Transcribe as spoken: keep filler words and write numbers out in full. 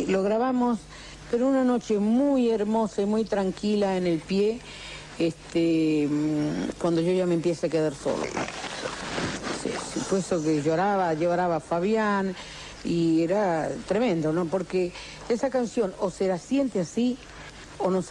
Lo grabamos, pero una noche muy hermosa y muy tranquila en el pie, este, cuando yo ya me empiezo a quedar solo. Sí, sí, fue eso que lloraba, lloraba Fabián, y era tremendo, ¿no? Porque esa canción o se la siente así o no se